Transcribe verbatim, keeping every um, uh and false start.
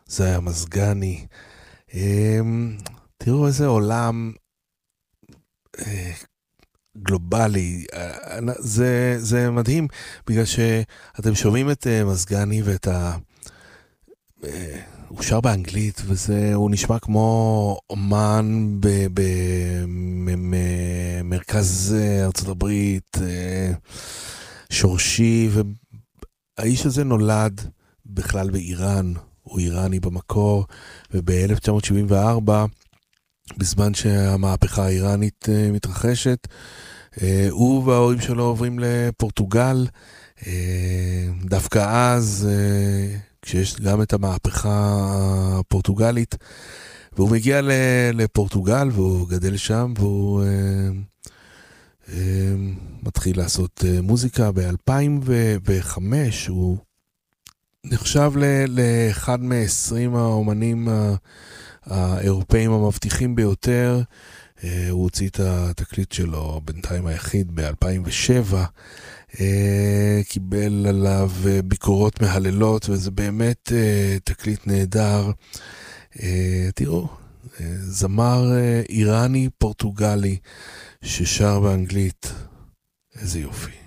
זה היה מזגני. אמ, תראו איזה עולם אה, גלובלי. אה, זה, זה מדהים, בגלל שאתם שומעים את אה, מזגני ואת ה... אה, הוא שר באנגלית, וזה, הוא נשמע כמו אומן במרכז ארצות הברית, אה, שורשי, והאיש הזה נולד בכלל באיראן, הוא איראני במקור, וב-אלף תשע מאות שבעים וארבע, בזמן שהמהפכה האיראנית אה, מתרחשת, אה, הוא וההורים שלו עוברים לפורטוגל, אה, דווקא אז, אה, כשיש גם את המהפכה הפורטוגלית, והוא מגיע לפורטוגל, והוא גדל שם, והוא אה, אה, מתחיל לעשות אה, מוזיקה. ב-אלפיים וחמש הוא נחשב לאחד מ-עשרים האומנים האירופאים המבטיחים ביותר. הוא הוציא את התקליט שלו, בינתיים היחיד, ב-אלפיים ושבע. קיבל עליו ביקורות מהללות, וזה באמת תקליט נהדר. תראו, זמר איראני פורטוגלי ששר באנגלית. איזה יופי.